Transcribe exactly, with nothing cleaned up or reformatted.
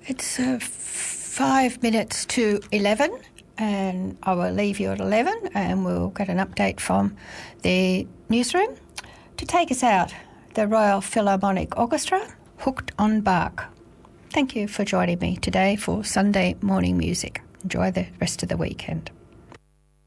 It's uh, five minutes to eleven, and I will leave you at eleven, and we'll get an update from the newsroom. To take us out, the Royal Philharmonic Orchestra, Hooked on Bach. Thank you for joining me today for Sunday Morning Music. Enjoy the rest of the weekend.